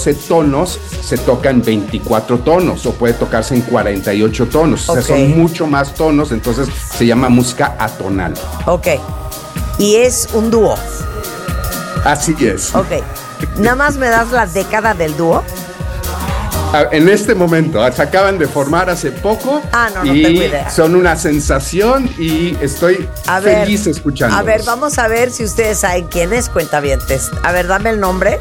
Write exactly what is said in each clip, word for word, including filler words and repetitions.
doce tonos, se tocan veinticuatro tonos, o puede tocarse en cuarenta y ocho tonos. Okay. O sea, son mucho más tonos, entonces se llama música atonal. Ok. Y es un dúo. Así es. Ok. ¿Nada más me das la década del dúo? En este momento, se acaban de formar hace poco. Ah, no, no y tengo idea. Son una sensación y estoy a ver, feliz escuchándolos. A ver, vamos a ver si ustedes saben quién es, cuentavientes. A ver, dame el nombre.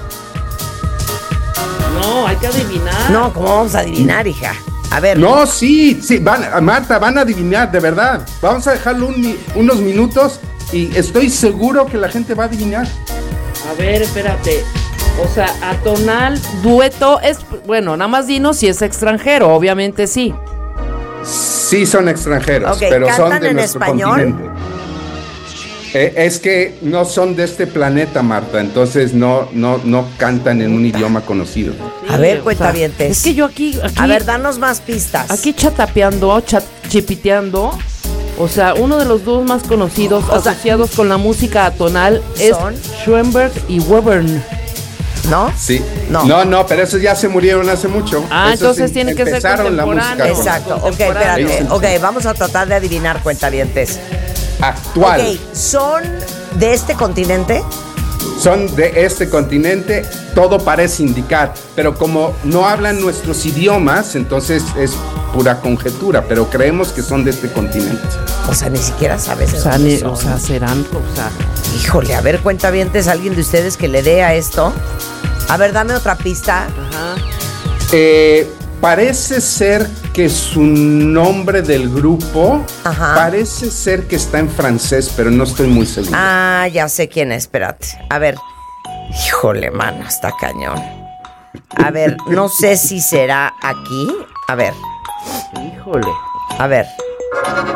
No, hay que adivinar. No, ¿cómo vamos a adivinar, hija? A ver. No, sí, sí, van, Marta, van a adivinar, de verdad. Vamos a dejarlo un, unos minutos y estoy seguro que la gente va a adivinar. A ver, espérate. O sea, atonal, dueto, es, bueno, nada más dinos si es extranjero, obviamente sí. Sí son extranjeros, okay, pero son de en nuestro español? continente. Eh, es que no son de este planeta, Marta, entonces no, no, no cantan en un idioma conocido. Sí, a ver, cuentavientes. Es que yo aquí, aquí... A ver, danos más pistas. Aquí chatapeando, chat, chipiteando... O sea, uno de los dos más conocidos o asociados sea, con la música atonal es ¿son? Schoenberg y Webern. ¿No? Sí. No. no, no, pero esos ya se murieron hace mucho. Ah, esos entonces em, tiene que ser contemporáneo. Exacto. Ok, espérate. Ok, vamos a tratar de adivinar, cuentavientes. Actual. Ok, ¿son de este continente? Son de este continente, todo parece indicar, pero como no hablan nuestros idiomas, entonces es pura conjetura, pero creemos que son de este continente. O sea, ni siquiera sabes. O sea, ni, o sea serán, o sea... Híjole, a ver, cuentavientes, alguien de ustedes que le dé a esto. A ver, dame otra pista. Ajá. Eh, parece ser que su nombre del grupo, Ajá. parece ser que está en francés, pero no estoy muy seguro. Ah, ya sé quién es, espérate. A ver, híjole, mano, está cañón. A ver, no sé si será aquí. A ver. Híjole. A ver.